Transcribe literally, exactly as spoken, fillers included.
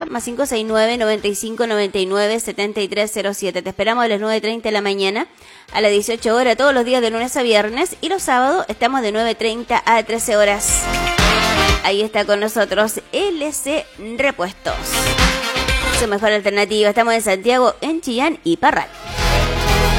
más cinco seis nueve, noventa y cinco, noventa y nueve, setenta y tres cero siete. Te esperamos de las nueve treinta de la mañana a las dieciocho horas todos los días de lunes a viernes, y los sábados estamos de nueve treinta a trece horas. Ahí está con nosotros L C Repuestos, su mejor alternativa. Estamos en Santiago, en Chillán y Parral.